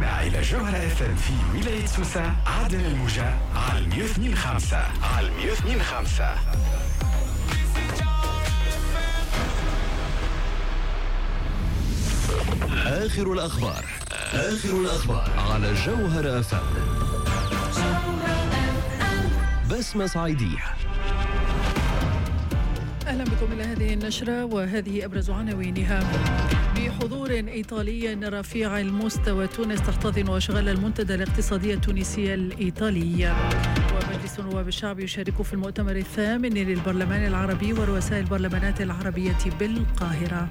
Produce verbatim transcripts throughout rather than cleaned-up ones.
استماع إلى جوهرة اف ام في ولاية سوسة عدن الموجة على مية واثنين خمسة على مية واثنين خمسة. آخر الأخبار آخر الأخبار على جوهرة اف ام. بسمة صعيدية. أهلا بكم إلى هذه النشرة وهذه أبرز عناوينها. بحضور إيطالي رفيع المستوى، تونس تحتضن أشغال المنتدى الاقتصادي التونسي الإيطالي. ومجلس نواب الشعب يشارك في المؤتمر الثامن للبرلمان العربي ورؤساء البرلمانات العربية بالقاهرة.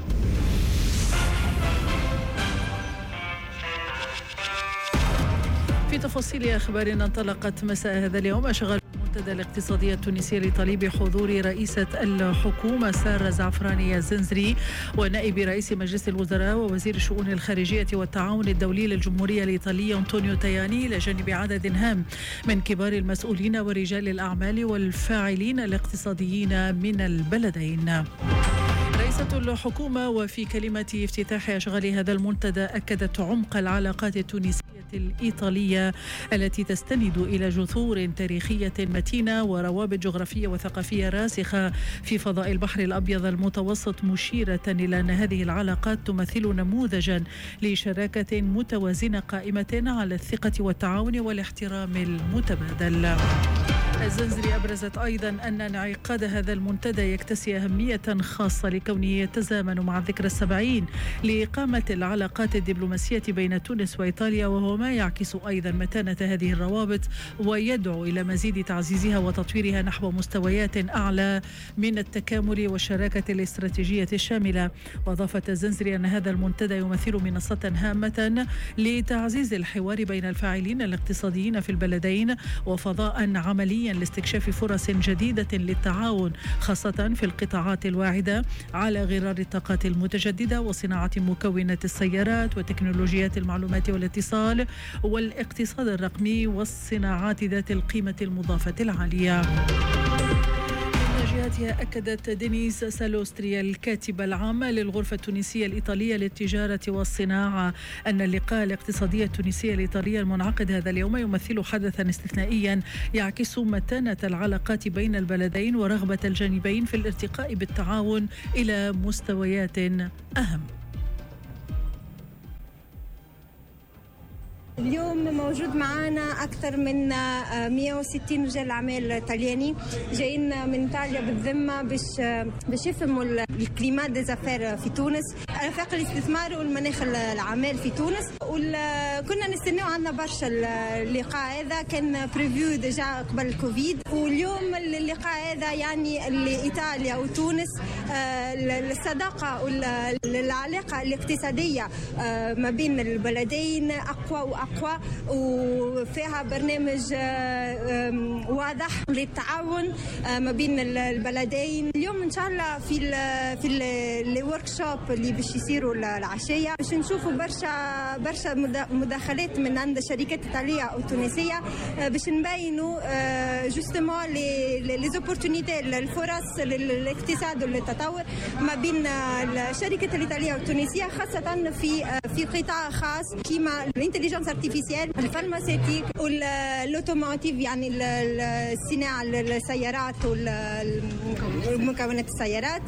في تفاصيل أخبار، انطلقت مساء هذا اليوم أشغال المنتدى الاقتصادي التونسي الإيطالي بحضور رئيسة الحكومة سارة زعفراني الزنزري ونائب رئيس مجلس الوزراء ووزير الشؤون الخارجية والتعاون الدولي للجمهورية الإيطالية أنطونيو تاياني، إلى جانب عدد هام من كبار المسؤولين ورجال الأعمال والفاعلين الاقتصاديين من البلدين. رئيسة الحكومة وفي كلمة افتتاح أشغال هذا المنتدى أكدت عمق العلاقات التونسية الإيطالية التي تستند إلى جذور تاريخية متينة وروابط جغرافية وثقافية راسخة في فضاء البحر الأبيض المتوسط، مشيرة إلى أن هذه العلاقات تمثل نموذجا لشراكة متوازنة قائمة على الثقة والتعاون والاحترام المتبادل. الزنزري أبرزت أيضا أن انعقاد هذا المنتدى يكتسي أهمية خاصة لكونه يتزامن مع الذكرى السبعين لإقامة العلاقات الدبلوماسية بين تونس وإيطاليا، وهو ما يعكس أيضا متانة هذه الروابط ويدعو إلى مزيد تعزيزها وتطويرها نحو مستويات أعلى من التكامل والشراكة الاستراتيجية الشاملة. وأضافت الزنزري أن هذا المنتدى يمثل منصة هامة لتعزيز الحوار بين الفاعلين الاقتصاديين في البلدين وفضاء عمليا لاستكشاف فرص جديدة للتعاون، خاصة في القطاعات الواعدة على غرار الطاقات المتجددة وصناعة مكونات السيارات وتكنولوجيات المعلومات والاتصال والاقتصاد الرقمي والصناعات ذات القيمة المضافة العالية. جهتها أكدت دينيس سالوستريا الكاتبة العامة للغرفة التونسية الإيطالية للتجارة والصناعة أن اللقاء الاقتصادي التونسي الإيطالي المنعقد هذا اليوم يمثل حدثا استثنائيا يعكس متانة العلاقات بين البلدين ورغبة الجانبين في الارتقاء بالتعاون إلى مستويات أهم. اليوم موجود معنا أكثر من مئة وستين رجال أعمال طلياني جايين من إيطاليا بالذمة باش باش يفهموا الكليمات دي زافير في تونس، آفاق الاستثمار والمناخ الأعمال في تونس. وكنا نستناو عندنا برشا اللقاء هذا، كان بريفيو ديجا قبل الكوفيد، واليوم اللقاء هذا يعني لإيطاليا وتونس الصداقة والعلاقة الاقتصادية ما بين البلدين أقوى وأقوى، وفيها برنامج واضح للتعاون ما بين البلدين. اليوم إن شاء الله في ال في الورك شوب اللي باش يصيروا العشية باش نشوفوا برشا برشا مداخلات من عند شركات إيطالية وتونسية باش نبينوا جوستمون لي زوبورتونيتي، الفرص للاقتصاد والتطور ما بين الشركات الإيطالية والتونسية، خاصة في في قطاع خاص كيما الانتليجنس ارتيفيسيال، الفارماسيتيك والاوتوموتيف، يعني الصناعة السيارات والمكونات السيارات.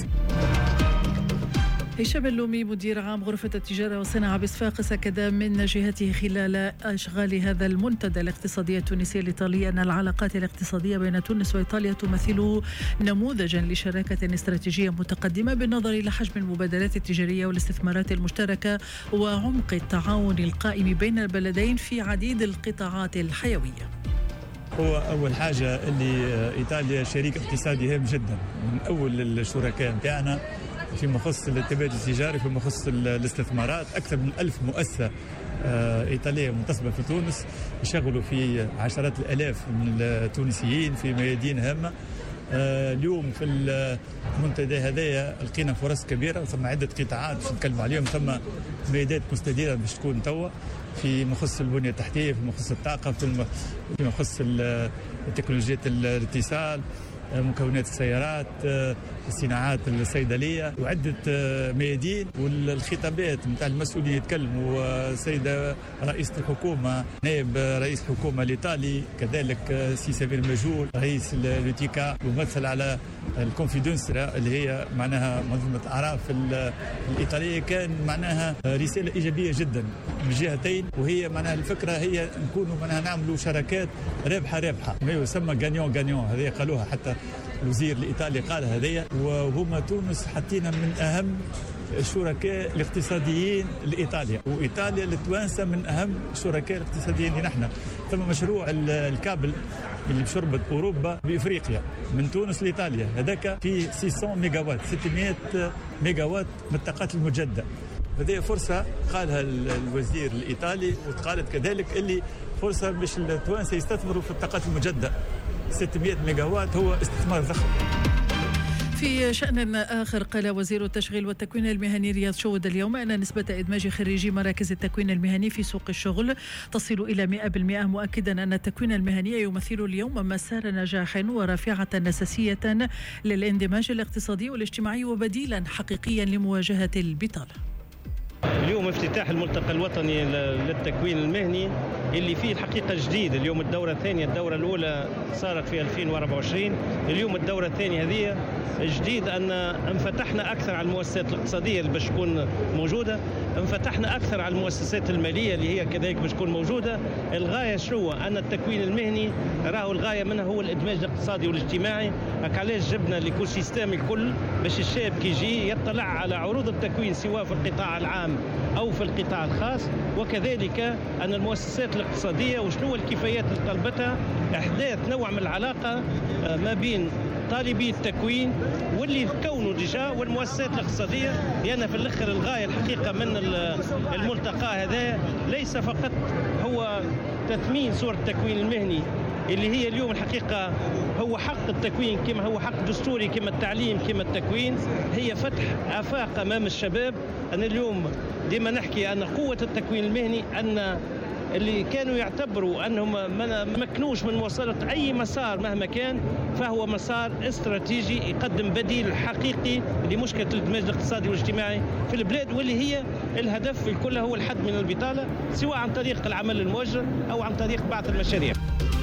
هشام اللومي مدير عام غرفة التجارة والصناعة بصفاقس أكد من جهته خلال أشغال هذا المنتدى الاقتصادي التونسي الإيطالي أن العلاقات الاقتصادية بين تونس وإيطاليا تمثل نموذجا لشراكة استراتيجية متقدمة بالنظر إلى حجم المبادلات التجارية والاستثمارات المشتركة وعمق التعاون القائم بين البلدين في عديد القطاعات الحيوية. هو أول حاجة اللي إيطاليا شريك اقتصادي هام جدا من أول الشركاء بتاعنا فيما يخص التبادل التجاري، فيما يخص الاستثمارات. أكثر من ألف مؤسسة إيطالية منتصبة في تونس يشغلوا في عشرات الآلاف من التونسيين في ميادين هامة. اليوم في المنتدى هذايا لقينا فرص كبيرة، ثم عدة قطاعات باش نتكلم عليهم، ثم ميادات مستديرة باش تكون توا فيما يخص البنية التحتية، فيما يخص الطاقة، فيما يخص تكنولوجيات الاتصال، مكونات السيارات، الصناعات الصيدليه وعده ميادين. والخطابات نتاع المسؤولين يتكلموا السيده رئيسه الحكومه، نائب رئيس الحكومه الايطالي، كذلك سي سمير مجهول رئيس لوتيكا ممثل على الكونفيدنسرا اللي هي معناها منظمه الاعراف الايطاليه. كان معناها رساله ايجابيه جدا من جهتين، وهي معناها الفكره هي نكونوا معناها نعملوا شراكات رابحه رابحه ما يسمى غانيون غانيون. هذه قالوها حتى الوزير الايطالي قال هذيا، وهما تونس حطينا من اهم الشركاء الاقتصاديين لايطاليا، وايطاليا التوانسه من اهم الشركاء الاقتصاديين اللي نحن. ثم مشروع الكابل اللي بشربت اوروبا بافريقيا من تونس لايطاليا، هذاك في ستمائة ميجا وات ستمائة ميجا وات من الطاقات المجدده. هذه فرصه قالها الوزير الايطالي، وقالت كذلك اللي فرصه باش التوانسه يستثمروا في الطاقات المجدده. ستمائة ميجا وات هو استثمار ضخم. في شأن آخر، قال وزير التشغيل والتكوين المهني رياض شود اليوم أن نسبة إدماج خريجي مراكز التكوين المهني في سوق الشغل تصل إلى مئة بالمئة، مؤكدا أن التكوين المهني يمثل اليوم مسار نجاح ورافعة أساسية للاندماج الاقتصادي والاجتماعي وبديلا حقيقيا لمواجهة البطالة. اليوم افتتاح الملتقى الوطني للتكوين المهني اللي فيه الحقيقة جديد. اليوم الدورة الثانية، الدورة الأولى صارت في ألفين وأربعة وعشرين، اليوم الدورة الثانية هذه جديد أن انفتحنا أكثر على المؤسسات الاقتصادية اللي باش تكون موجودة، انفتحنا أكثر على المؤسسات المالية اللي هي كذلك باش تكون موجودة. الغاية شو؟ أن التكوين المهني راهو الغاية منه هو الإدماج الاقتصادي والاجتماعي. علاش جبنا الإيكو سيستم الكل باش الشاب كي يجي يطلع على عروض التكوين سواء في القطاع العام أو في القطاع الخاص، وكذلك أن المؤسسات الاقتصادية وشنو الكفايات اللي طلبتها، إحداث نوع من العلاقة ما بين طالبي التكوين واللي كونوا ديجا والمؤسسات الاقتصادية. لأن في الآخر الغاية الحقيقة من الملتقى هذا ليس فقط هو تثمين صورة التكوين المهني اللي هي اليوم الحقيقة هو حق التكوين كما هو حق دستوري كما التعليم كما التكوين، هي فتح آفاق أمام الشباب. أنا اليوم ديما نحكي أن قوة التكوين المهني أن اللي كانوا يعتبروا أنهم ما مكنوش من مواصلة أي مسار مهما كان، فهو مسار استراتيجي يقدم بديل حقيقي لمشكلة الإدماج الاقتصادي والاجتماعي في البلاد، واللي هي الهدف الكل هو الحد من البطالة سواء عن طريق العمل المؤجر أو عن طريق بعض المشاريع.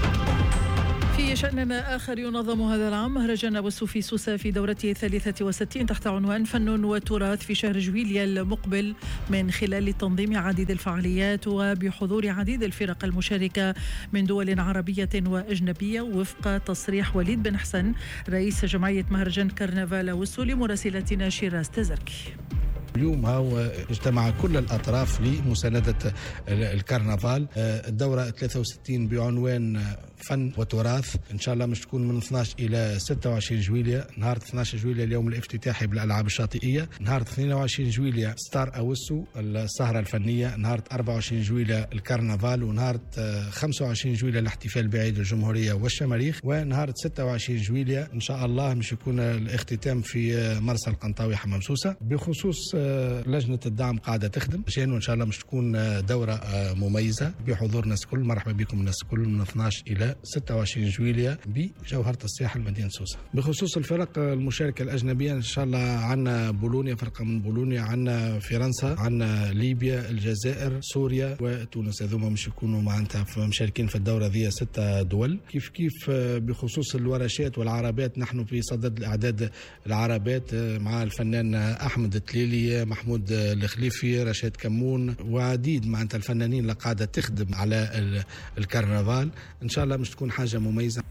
في شأن آخر، ينظم هذا العام مهرجان أبوسو في سوسة في دورته الثالثة والستين تحت عنوان فن وتراث في شهر جويليا المقبل، من خلال تنظيم عديد الفعاليات وبحضور عديد الفرق المشاركة من دول عربية وأجنبية، وفق تصريح وليد بن حسن رئيس جمعية مهرجان كرنفال أبوسو لمراسلتنا شيراز تزركي. اليوم هو اجتمع كل الأطراف لمساندة الكرنفال. الدورة ثلاثة وستين بعنوان فن وتراث، إن شاء الله مش تكون من اثناشر إلى ستة وعشرين جويلية. نهار اثناشر جويلية اليوم الافتتاحي بالألعاب الشاطئية، نهار اثنين وعشرين جويلية ستار أوسو السهرة الفنية، نهار أربعة وعشرين جويلية الكرنفال، ونهار خمسة وعشرين جويلية الاحتفال بعيد الجمهورية والشماريخ، ونهار ستة وعشرين جويلية إن شاء الله مش يكون الاختتام في مرسى القنطاوي حمام سوسة. بخصوص لجنة الدعم قاعدة تخدم عشان وإن شاء الله مش تكون دورة مميزة بحضور الناس كل. مرحبا بكم الناس كل من اثناشر إلى ستة وعشرين جويلية بجوهرة السياحة المدينة سوسة. بخصوص الفرق المشاركة الأجنبية إن شاء الله عنا بولونيا، فرقة من بولونيا، عنا فرنسا، عنا ليبيا، الجزائر، سوريا وتونس. هذوما مش يكونوا معناتها مشاركين في الدورة ذي ستة دول. كيف كيف بخصوص الورشات والعربات، نحن في صدد الإعداد العربات مع الفنان أحمد التليلي، محمود الخليفي، رشاد كمون وعديد معناتها الفنانين اللي قاعدة تخدم على الكرنفال. إن شاء الله مش تكون حاجة مميزة.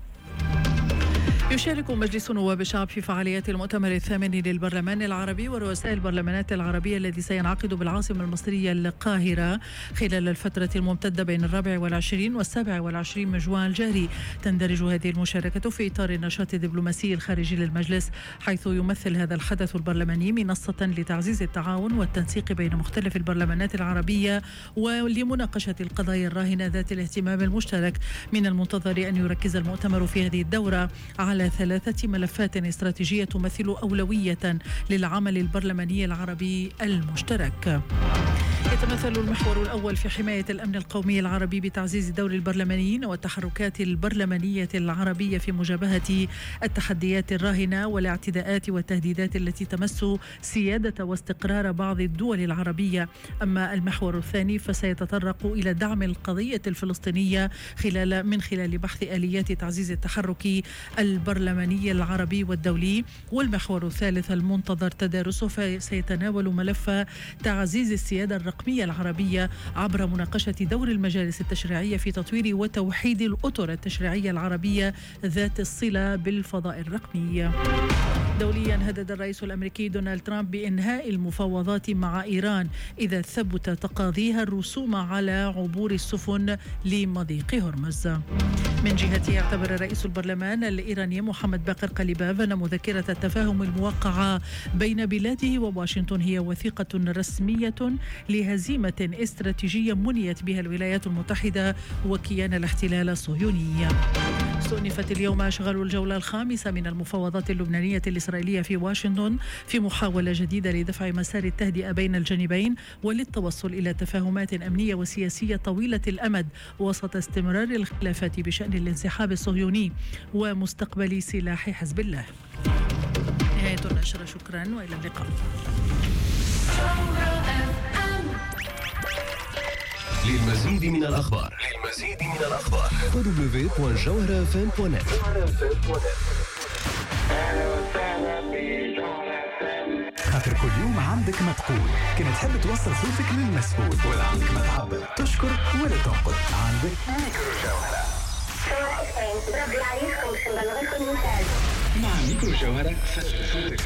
يشارك مجلس نواب الشعب في فعاليات المؤتمر الثامن للبرلمان العربي ورؤساء البرلمانات العربية الذي سينعقد بالعاصمة المصرية القاهرة خلال الفترة الممتدة بين الرابع والعشرين والسابع والعشرين من جوان الجاري. تندرج هذه المشاركة في إطار النشاط الدبلوماسي الخارجي للمجلس، حيث يمثل هذا الحدث البرلماني منصة لتعزيز التعاون والتنسيق بين مختلف البرلمانات العربية ولمناقشة القضايا الراهنة ذات الاهتمام المشترك. من المنتظر أن يركز المؤتمر في هذه الدورة على على ثلاثة ملفات استراتيجية تمثل أولوية للعمل البرلماني العربي المشترك. يتمثل المحور الأول في حماية الأمن القومي العربي بتعزيز دور البرلمانيين والتحركات البرلمانية العربية في مجابهة التحديات الراهنة والاعتداءات والتهديدات التي تمس سيادة واستقرار بعض الدول العربية. أما المحور الثاني فسيتطرق إلى دعم القضية الفلسطينية خلال من خلال بحث آليات تعزيز التحرك البرلماني العربي والدولي. والمحور الثالث المنتظر تدارسه سيتناول ملف تعزيز السيادة الرقمية العربية عبر مناقشة دور المجالس التشريعية في تطوير وتوحيد الأطر التشريعية العربية ذات الصلة بالفضاء الرقمي. دوليا، هدد الرئيس الأمريكي دونالد ترامب بإنهاء المفاوضات مع إيران إذا ثبت تقاضيها الرسوم على عبور السفن لمضيق هرمز. من جهته، يعتبر رئيس البرلمان الإيراني محمد باقر قليباف أن مذكرة التفاهم الموقعة بين بلاده وواشنطن هي وثيقة رسمية لهزيمة استراتيجية منيت بها الولايات المتحدة وكيان الاحتلال الصهيوني. استؤنفت اليوم أشغال الجولة الخامسة من المفاوضات اللبنانية الإسرائيلية في واشنطن في محاولة جديدة لدفع مسار التهدئة بين الجانبين وللتوصل إلى تفاهمات أمنية وسياسية طويلة الأمد وسط استمرار الخلافات بشأن الانسحاب الصهيوني ومستقبل سلاح حزب الله. نهاية النشرة، شكرا وإلى اللقاء. للمزيد من الأخبار للمزيد من الأخبار دبليو دبليو دبليو دوت جوهرة إف إم دوت نت. خاطر كل يوم عندك ما تقول، كنت تحب توصل صوتك للمسؤول ولا عندك ما تعبر، تشكر ولا تنقد، عندك ميكرو جوهرة. مع ميكرو جوهرة سجل صوتك